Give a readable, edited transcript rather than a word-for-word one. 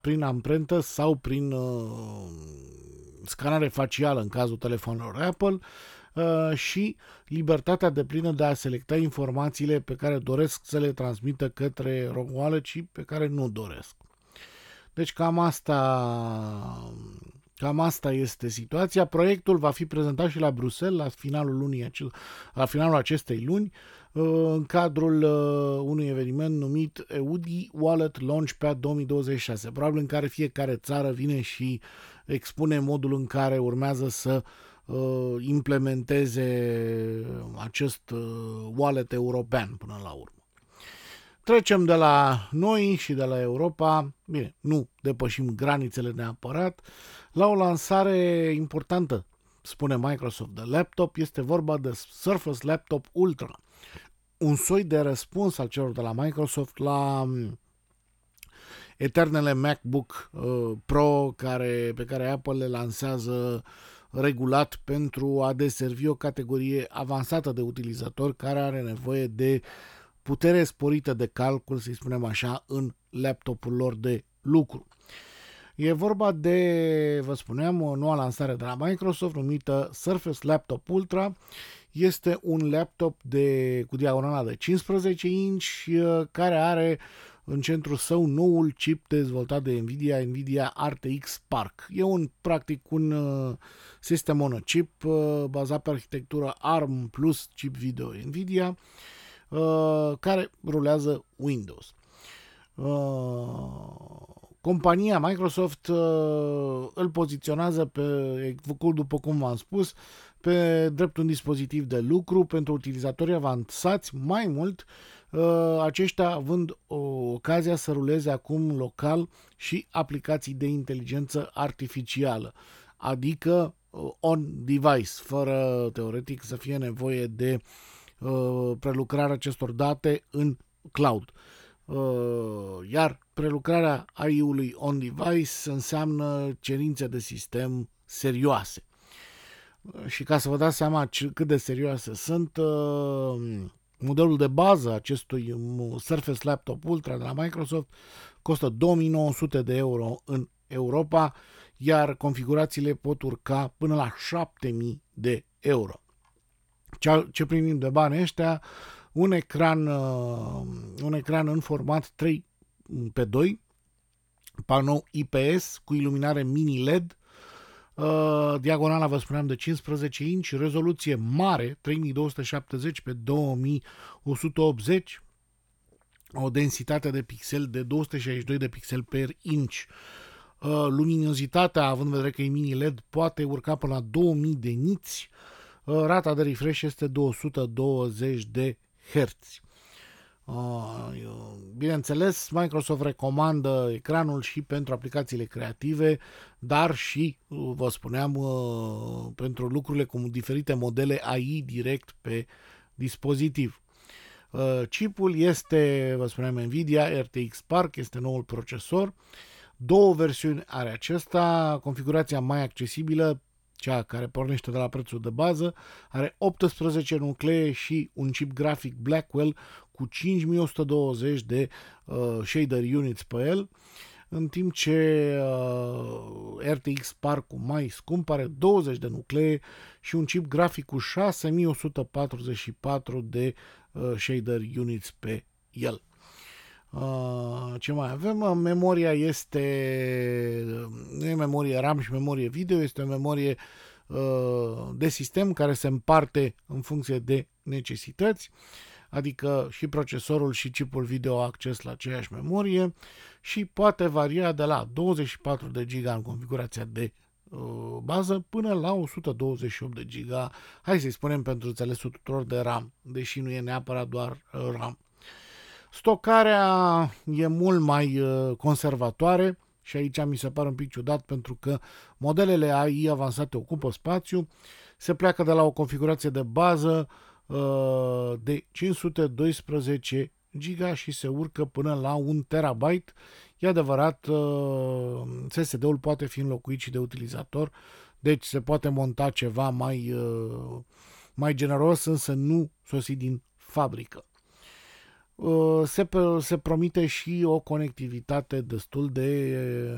prin amprentă sau prin scanare facială în cazul telefonelor Apple și libertatea deplină de a selecta informațiile pe care doresc să le transmită către ROG Wallet și pe care nu doresc. Deci cam asta este situația. Proiectul va fi prezentat și la Bruxelles la finalul acestei luni în cadrul unui eveniment numit EUDI Wallet Launchpad 2026, probabil în care fiecare țară vine și expune modul în care urmează să implementeze acest wallet european până la urmă. Trecem de la noi și de la Europa, bine, nu depășim granițele neapărat, la o lansare importantă, spune Microsoft, de laptop. Este vorba de Surface Laptop Ultra, un soi de răspuns al celor de la Microsoft la eternele MacBook Pro pe care Apple le lansează regulat pentru a deservi o categorie avansată de utilizatori care are nevoie de putere sporită de calcul, să-i spunem așa, în laptopul lor de lucru. E vorba de, vă spuneam, o nouă lansare de la Microsoft numită Surface Laptop Ultra. Este un laptop cu diagonala de 15 inch care are în centrul său noul chip dezvoltat de Nvidia RTX Spark. E practic un sistem on a chip bazat pe arhitectură ARM plus chip video Nvidia care rulează Windows. Compania Microsoft îl poziționează după cum v-am spus, pe drept un dispozitiv de lucru pentru utilizatori avansați. Mai mult, aceștia având ocazia să ruleze acum local și aplicații de inteligență artificială, adică on-device, fără teoretic să fie nevoie de prelucrarea acestor date în cloud. Iar prelucrarea AI-ului on-device înseamnă cerințe de sistem serioase. Și ca să vă dați seama cât de serioase sunt, modelul de bază acestui Surface Laptop Ultra de la Microsoft costă 2900 de euro în Europa, iar configurațiile pot urca până la 7000 de euro. Ce primim de bani ăștia? Un ecran în format 3x2, panou IPS cu iluminare mini LED, diagonala, vă spuneam, de 15 inch, rezoluție mare, 3270 pe 2180, o densitate de pixel de 262 de pixel per inch. Luminozitatea, având în vedere că e mini LED, poate urca până la 2000 de niți. Rata de refresh este 220 de Hz. Bineînțeles, Microsoft recomandă ecranul și pentru aplicațiile creative, dar și, vă spuneam, pentru lucrurile cu diferite modele AI direct pe dispozitiv. Chipul este, vă spuneam, Nvidia RTX Spark, este noul procesor. Două versiuni are acesta, configurația mai accesibilă, cea care pornește de la prețul de bază, are 18 nuclee și un chip grafic Blackwell cu 5120 de shader units pe el, în timp ce RTX Spark mai scump are 20 de nuclee și un chip grafic cu 6144 de shader units pe el. Ce mai avem? Memoria nu e memorie RAM și memorie video, este o memorie de sistem care se împarte în funcție de necesități, adică și procesorul și chipul video au acces la aceeași memorie și poate varia de la 24 de GB în configurația de bază până la 128 de GB, hai să-i spunem pentru înțelesul tuturor, de RAM, deși nu e neapărat doar RAM. Stocarea e mult mai conservatoare și aici mi se pare un pic ciudat pentru că modelele AI avansate ocupă spațiu. Se pleacă de la o configurație de bază de 512 GB și se urcă până la 1 TB. E adevărat, SSD-ul poate fi înlocuit și de utilizator, deci se poate monta ceva mai generos, însă nu sosit din fabrică. Se promite și o conectivitate destul de